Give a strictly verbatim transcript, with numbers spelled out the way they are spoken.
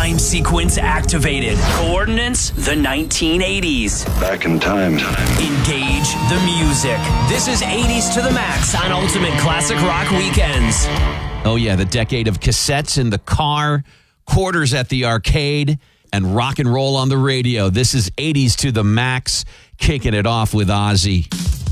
Time sequence activated. Coordinates, the nineteen eighties. Back in time. Engage the music. This is eighties to the max on Ultimate Classic Rock Weekends. Oh, yeah, the decade of cassettes in the car, quarters at the arcade, and rock and roll on the radio. This is eighties to the max, kicking it off with Ozzy.